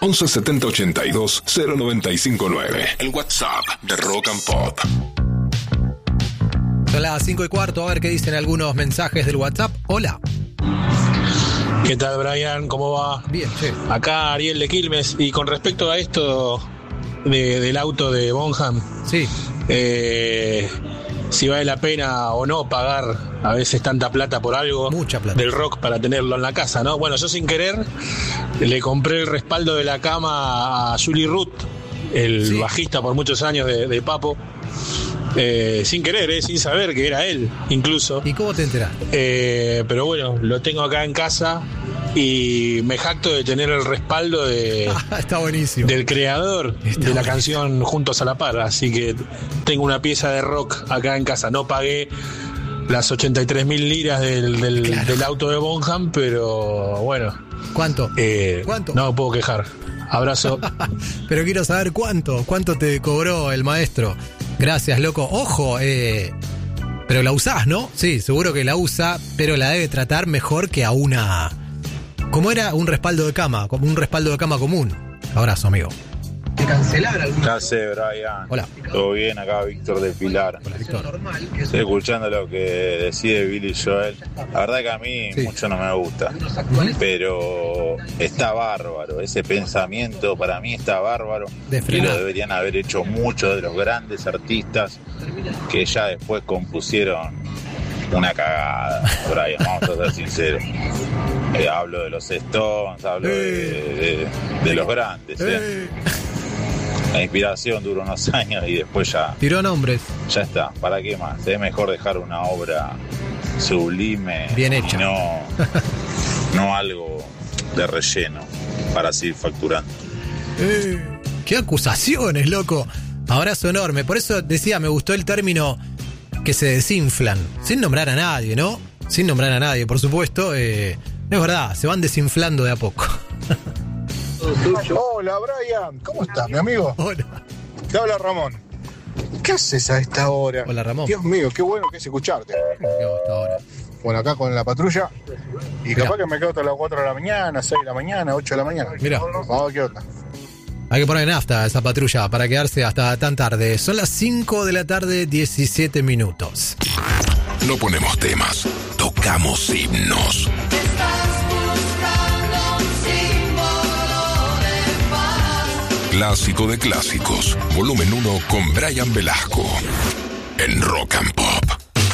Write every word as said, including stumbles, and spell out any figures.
once setenta ochenta y dos cero noventa y cinco nueve. El WhatsApp de Rock and Pop. Son las cinco y cuarto, a ver qué dicen algunos mensajes del WhatsApp. Hola. ¿Qué tal, Brian? ¿Cómo va? Bien, sí. Acá Ariel de Quilmes. Y con respecto a esto de, del auto de Bonham, sí. eh, si vale la pena o no pagar a veces tanta plata por algo. Mucha plata. Del rock para tenerlo en la casa, ¿no? Bueno, yo sin querer le compré el respaldo de la cama a Julie Root, el sí. bajista por muchos años de, de Papo. Eh, sin querer, eh, sin saber que era él, incluso. ¿Y cómo te enteraste? Eh, pero bueno, lo tengo acá en casa y me jacto de tener el respaldo de Está buenísimo. del creador Está de la buenísimo. canción Juntos a la Par. Así que tengo una pieza de rock acá en casa. No pagué las ochenta y tres mil liras del, del, claro. del auto de Bonham, pero bueno. ¿Cuánto? Eh, ¿Cuánto? No me puedo quejar. Abrazo. Pero quiero saber cuánto, cuánto te cobró el maestro. Gracias, loco. Ojo, eh, pero la usás, ¿no? Sí, seguro que la usa, pero la debe tratar mejor que a una... ¿Cómo era? Un respaldo de cama, como un respaldo de cama común. Abrazo, amigo. Cancelar algún... ¿Qué hace, Brian? Hola. ¿Todo bien? Acá Víctor del Pilar. Hola, Víctor. Estoy escuchando lo que decide Billy Joel. La verdad que a mí Sí. mucho no me gusta, pero está bárbaro. Ese pensamiento para mí está bárbaro. De Y frenar. lo deberían haber hecho muchos de los grandes artistas que ya después compusieron una cagada, Brian, vamos a ser sinceros. Eh, hablo de los Stones, hablo de, de, de los grandes. ¿eh? Eh, La inspiración dura unos años y después ya, tiró nombres. ya está. ¿Para qué más? Es mejor dejar una obra sublime, Bien hecha. y no, no algo de relleno para seguir facturando. Eh, ¡Qué acusaciones, loco! Abrazo enorme. Por eso decía, me gustó el término que se desinflan. Sin nombrar a nadie, ¿no? Sin nombrar a nadie, por supuesto. Eh, es verdad, se van desinflando de a poco. Hola, Brian. ¿Cómo estás, mi amigo? Hola. Te habla Ramón. ¿Qué haces a esta hora? Hola, Ramón. Dios mío, qué bueno que es escucharte. ¿Cómo que hasta ahora? Bueno, acá con la patrulla. Y Mirá. capaz que me quedo hasta las cuatro de la mañana, seis de la mañana, ocho de la mañana. Mirá. Vamos a ver qué onda. Hay que poner nafta a esa patrulla para quedarse hasta tan tarde. Son las cinco de la tarde, diecisiete minutos. No ponemos temas, tocamos himnos. Clásico de clásicos, volumen uno con Brian Velasco en Rock and Pop.